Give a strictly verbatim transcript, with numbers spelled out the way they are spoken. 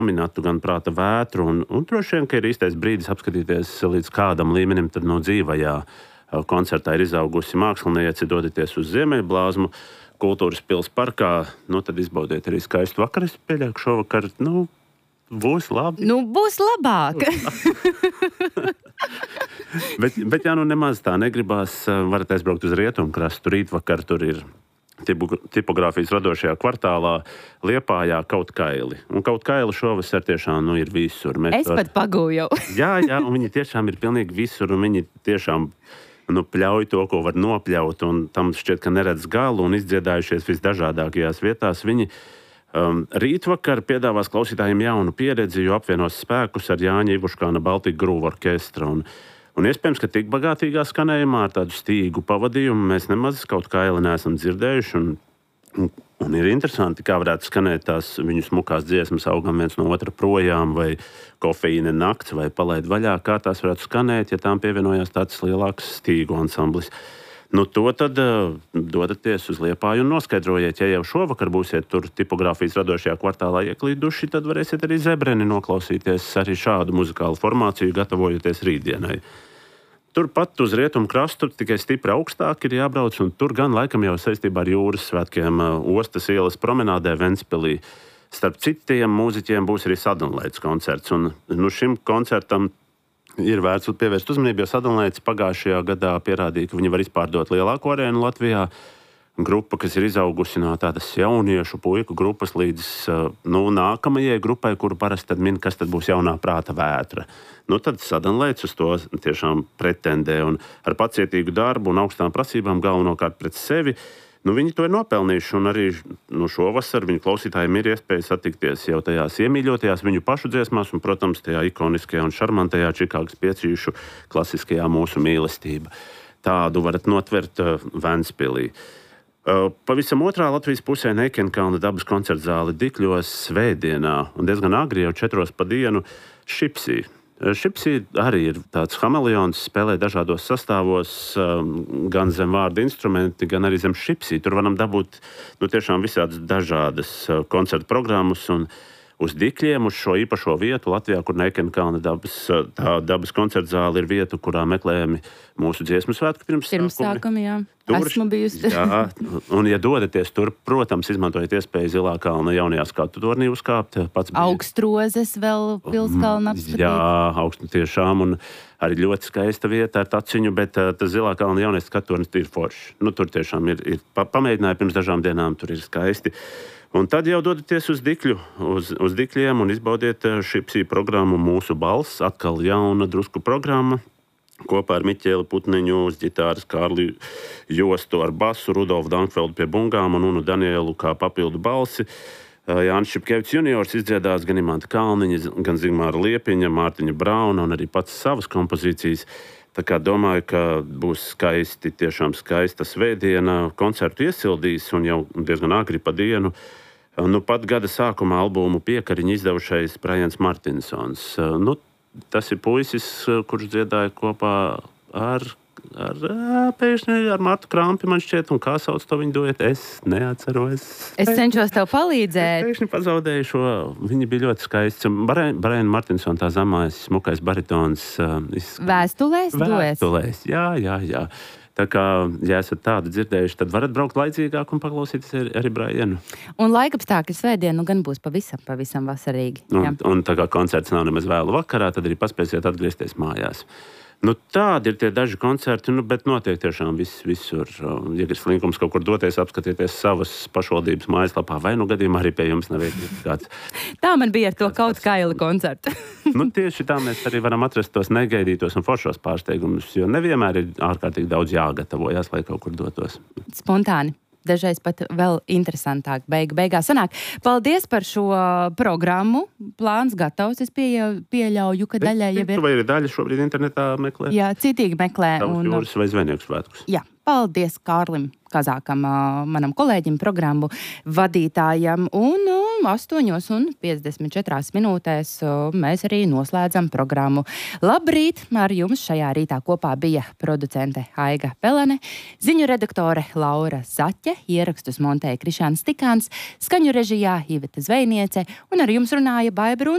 minētu gan prāta vētru, un, un droši vien, ka ir īstais brīdis apskatīties līdz kādam līmenim, tad no dzīvajā koncertā ir izaugusi māksliniece, dodaties uz Ziemeļblāzmu kultūras pils parkā, nu tad izbaudiet arī skaistu vakaru. Es pieļauju, ka šovakar, nu, būs labi. Nu, būs labāk. bet, bet, ja nu nemaz tā negribās, varat aizbraukt uz Rietumkrastu. Rītvakar tur ir tipogrāfijas radošajā kvartālā Liepājā Kautkaili. Un Kautkaili šovasar tiešām, nu, ir visur. Mēs es var... pat pagūju. jā, jā, un viņi tiešām ir pilnīgi visur, un viņi tiešām, nu, pļauj to, ko var nopļaut, un tam šķiet, ka neredz galu, un izdziedājušies visdažādākajās vietās. Viņi Um, rītvakar piedāvās klausītājiem jaunu pieredzi, jo apvienos spēkus ar Jāņa Ivuškāna Baltika Grūvu orķestra. Un, un iespējams, ka tik bagātīgā skanējumā ar tādu stīgu pavadījumu mēs nemaz Kautkaili neesam dzirdējuši. Un, un, un ir interesanti, kā varētu skanēt tās viņu smukās dziesmas Augam viens no otra projām, vai Kofeīna nakts, vai Palaid vaļā, kā tās varētu skanēt, ja tām pievienojās tāds lielāks stīgu ansamblis. Nu, to tad uh, dodaties uz Liepāju un noskaidrojiet, ja jau šovakar būsiet tur tipogrāfijas radošajā kvartālā ieklīduši, tad varēsiet arī Zebreni noklausīties arī šādu muzikālu formāciju, gatavojoties rītdienai. Turpat uz Rietumkrastu tikai stipri augstāk ir jābrauc, un tur gan laikam jau saistībā ar jūras svētkiem uh, Ostas ielas promenādē Ventspilī. Starp citiem mūziķiem būs arī Sadunlaids koncerts, un nu, šim koncertam ir vērts pievērst uzmanību, jo Sadunlaids pagājušajā gadā pierādīja, ka viņi var izpārdot lielāko arēnu Latvijā. Grupa, kas ir izaugusi no tādas jauniešu puiku grupas līdz nu, nākamajai grupai, kuru parasti tad min, kas tad būs jaunā prāta vētra. Nu, tad Sadunlaids uz to tiešām pretendē, un ar pacietīgu darbu un augstām prasībām galvenokārt pret sevi. Nu, viņi to ir nopelnījuši, un arī nu, šovasar viņu klausītājiem ir iespēja satikties jau tajās iemīļotajās viņu pašu dziesmās un, protams, tajā ikoniskajā un šarmantajā Čikāgas piecīšu klasiskajā mūsu mīlestība. Tādu varat notvert uh, Ventspilī. Uh, pavisam otrā Latvijas pusē Neikenkalna dabas koncertzāle Dikļos svētdienā, un diezgan agri jau četros pa dienu Šipsī. Šipsī arī ir tāds hameleons, spēlē dažādos sastāvos, gan zem vārda instrumenti, gan arī zem šipsī. Tur varam dabūt nu, tiešām visādas dažādas koncertu programmas, un uz Dikļiem, uz šo īpašo vietu Latvijā, kur Neikenkalna dabas, tā dabas koncertzāle ir vieta, kurā meklējami mūsu dziesmu svētki pirms Pirms sākuma, jā. Tur, esmu bijusi. Jā, un ja dodaties tur, protams, izmantojiet iespēju Zilā kalna jaunajā skatu tornī uzkāpt. Augstrozes vēl Pilskalna apskatīt. Jā, augstu tiešām, un arī ļoti skaista vieta ar taciņu, bet tas Zilā kalna jaunais skatu tornis ir foršs. Nu, tur tiešām ir, ir pamēģināja pirms dažām dienām, tur ir skaisti. Un tad jau dodaties uz Dikļu, uz, uz Dikļiem un izbaudiet Šipsī programmu Mūsu balss, atkal jauna drusku programma, kopā ar Miķēli Putniņu uz ģitāras, Kārli Jostu ar basu, Rudolfu Dankfeldu pie bungām un Unu Danielu kā papildu balsi. Jānis Šipkevičs juniors izdziedās gan Imanta Kalniņa, gan Zigmāra Liepiņa, Mārtiņa Brauna un arī pats savas kompozīcijas. Tā kā domāju, ka būs skaisti, tiešām skaista svētdiena, koncertu iesildīs un jau diezgan agri pa dienu. Nu, pat gada sākumā albumu Piekariņu izdevušais Brajans Martinsons. Nu, tas ir puisis, kurš dziedāja kopā ar, ar, pēkšņi ar Martu Krampi, man šķiet, un kā sauc to viņu duetu, es neatceros. Es cenšos tev palīdzēt. Pēkšņi pazaudēju šo, viņi bija ļoti skaisti. Brajana Martinsona tā zamais, smukais baritons. Vēstulēs duets? Vēstulēs, jā, jā, jā. Tā kā, ja esat tādu dzirdējuši, tad varat braukt laicīgāk un paklausīties arī, arī Brajanu. Un laikapstākļi svētdien nu gan būs pavisam, pavisam vasarīgi. Un, un tā kā koncerts nav nemaz vēlu vakarā, tad arī paspēsiet atgriezties mājās. Nu, tādi ir tie daži koncerti, nu, bet notiek tiešām viss visur. Ja ir slinkums kaut kur doties, apskatieties savas pašvaldības mājaslapā, vai nu gadījumā arī pie jums nav kāds. Tā man bija ar to Kautkaili koncertu. Nu, tieši tā mēs arī varam atrast tos negaidītos un foršos pārsteigumus, jo nevienmēr ir ārkārtīgi daudz jāgatavojas, lai kaut kur dotos. Spontāni. Dažreiz pat vēl interesantāk beigu beigās sanāk. Paldies par šo programmu. Plāns gatavs. Es pieļauju, pieļauju ka daļai jau ir... Vai ir daļa šobrīd internetā meklē? Jā, citīgi meklē. Tavs jūras vai zvejnieku svētkus. Jā, paldies Kārlim Kazākam, manam kolēģim, programmu vadītājam. Un astoņos un piecdesmit četrās minūtēs mēs arī noslēdzam programmu. Labrīt! Ar jums šajā rītā kopā bija producente Aiga Pelene, ziņu redaktore Laura Zaķe, ierakstus montēja Krišāns Tikāns, skaņu režijā Iveta Zvejniece un ar jums runāja Baiba Runze.